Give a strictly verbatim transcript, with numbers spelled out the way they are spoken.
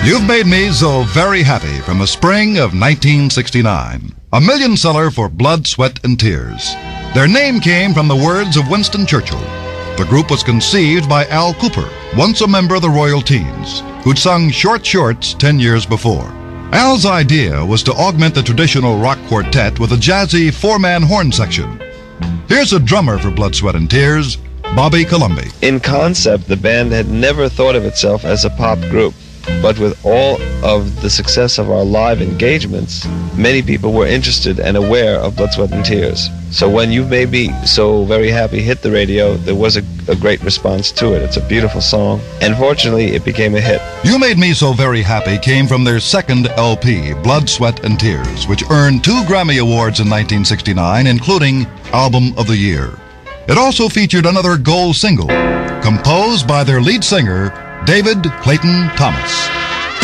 You've Made Me So Very Happy from the spring of nineteen sixty-nine. A million seller for Blood, Sweat, and Tears. Their name came from the words of Winston Churchill. The group was conceived by Al Cooper, once a member of the Royal Teens, who'd sung Short Shorts ten years before. Al's idea was to augment the traditional rock quartet with a jazzy four-man horn section. Here's a drummer for Blood, Sweat, and Tears, Bobby Colomby. In concept, the band had never thought of itself as a pop group. But with all of the success of our live engagements, many people were interested and aware of Blood, Sweat, and Tears. So when You've Made Me So Very Happy hit the radio, there was a, a great response to it. It's a beautiful song, and fortunately, it became a hit. You Made Me So Very Happy came from their second L P, Blood, Sweat, and Tears, which earned two Grammy Awards in nineteen sixty-nine, including Album of the Year. It also featured another gold single, composed by their lead singer, David Clayton Thomas.